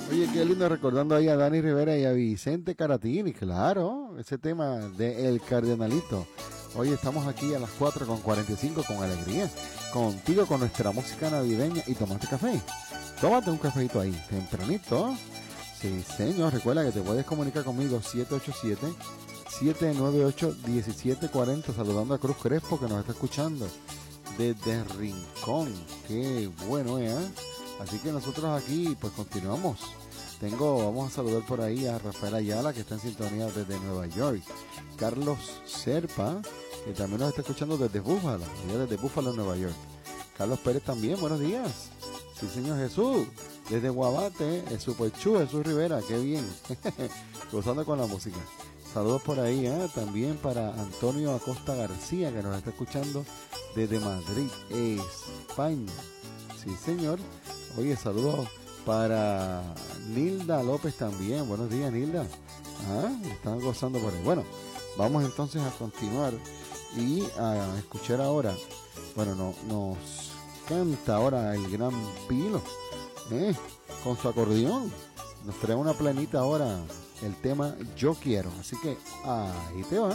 Oye, qué lindo recordando ahí a Dani Rivera y a Vicente Caratini, claro, ese tema de El Cardenalito. Hoy estamos aquí a las 4:45 con alegría, contigo con nuestra música navideña y tomate café. Tómate un cafecito ahí, tempranito. Sí, señor, recuerda que te puedes comunicar conmigo 787-798-1740, saludando a Cruz Crespo que nos está escuchando desde Rincón. Qué bueno, ¿eh? Así que nosotros aquí pues continuamos. Vamos a saludar por ahí a Rafael Ayala que está en sintonía desde Nueva York. Carlos Serpa, que también nos está escuchando desde Búfalo, desde Búfalo, Nueva York. Carlos Pérez también, buenos días. Sí, señor Jesús, desde Guabate, el Superchú, Jesús Rivera, qué bien. Gozando con la música. Saludos por ahí, también para Antonio Acosta García, que nos está escuchando desde Madrid, España. Sí, señor. Oye, saludos para Nilda López también. Buenos días, Nilda. Están gozando por ahí. Bueno, vamos entonces a continuar y a escuchar ahora. Bueno, nos canta ahora el gran Pilo, con su acordeón. Nos trae una planita ahora el tema Yo Quiero. Así que ahí te va.